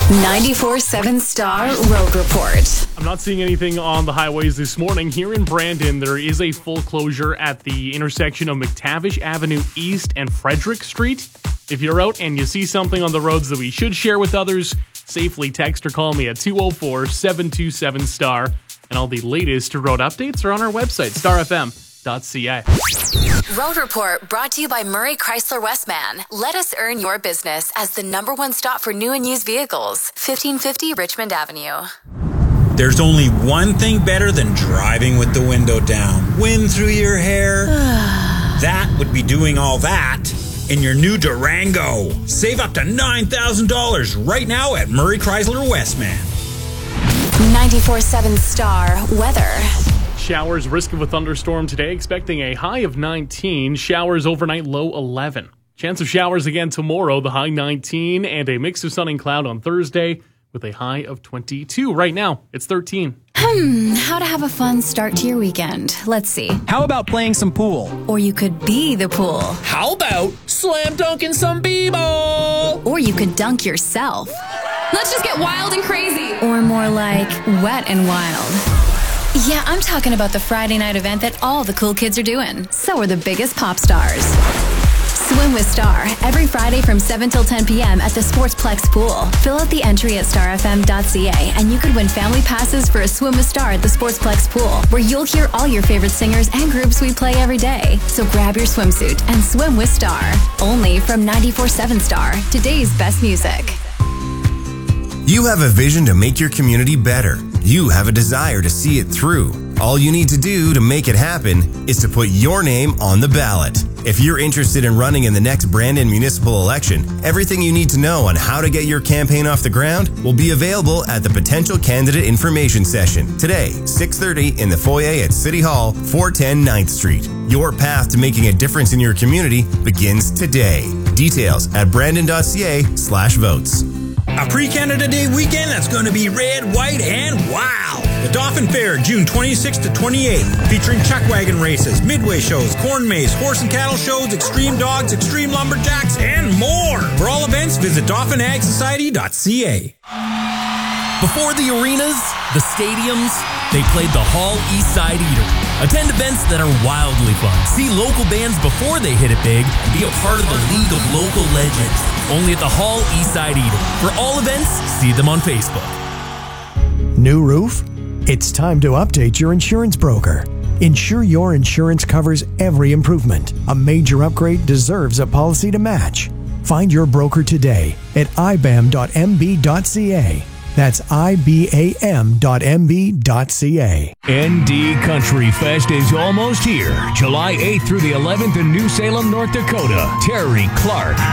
94.7 Star Road Report. I'm not seeing anything on the highways this morning. Here in Brandon, there is a full closure at the intersection of McTavish Avenue East and Frederick Street. If you're out and you see something on the roads that we should share with others, safely text or call me at 204-727-STAR. And all the latest road updates are on our website, starfm.ca. Road Report brought to you by Murray Chrysler Westman. Let us earn your business as the #1 stop for new and used vehicles. 1550 Richmond Avenue. There's only one thing better than driving with the window down. Wind through your hair. That would be doing all that in your new Durango. Save up to $9,000 right now at Murray Chrysler Westman. 94.7 Star Weather. Showers, risk of a thunderstorm today, expecting a high of 19. Showers overnight, low 11. Chance of showers again tomorrow, the high 19, and a mix of sun and cloud on Thursday with a high of 22. Right now, it's 13. How to have a fun start to your weekend. Let's see. How about playing some pool? Or you could be the pool. How about slam dunking some b-ball? Or you could dunk yourself. Let's just get wild and crazy. Or more like wet and wild. Yeah, I'm talking about the Friday night event that all the cool kids are doing. So are the biggest pop stars. Swim with Star every Friday from 7 till 10 p.m. at the Sportsplex Pool. Fill out the entry at starfm.ca and you could win family passes for a Swim with Star at the Sportsplex Pool, where you'll hear all your favorite singers and groups we play every day. So grab your swimsuit and swim with Star. Only from 94.7 Star, today's best music. You have a vision to make your community better. You have a desire to see it through. All you need to do to make it happen is to put your name on the ballot. If you're interested in running in the next Brandon municipal election, everything you need to know on how to get your campaign off the ground will be available at the Potential Candidate Information Session today, 6:30 in the foyer at City Hall, 410 9th Street. Your path to making a difference in your community begins today. Details at brandon.ca/votes. A pre-Canada Day weekend that's going to be red, white, and wow! The Dauphin Fair, June 26th to 28th, featuring chuck wagon races, midway shows, corn maze, horse and cattle shows, extreme dogs, extreme lumberjacks, and more! For all events, visit DauphinAgSociety.ca. Before the arenas, the stadiums, they played the Hall East Side Eatery. Attend events that are wildly fun. See local bands before they hit it big and be a part of the League of Local Legends. Only at the Hall East Side Eatery. For all events, see them on Facebook. New roof? It's time to update your insurance broker. Ensure your insurance covers every improvement. A major upgrade deserves a policy to match. Find your broker today at ibam.mb.ca. That's ibam.mb.ca. ND Country Fest is almost here. July 8th through the 11th in New Salem, North Dakota. Terry Clark.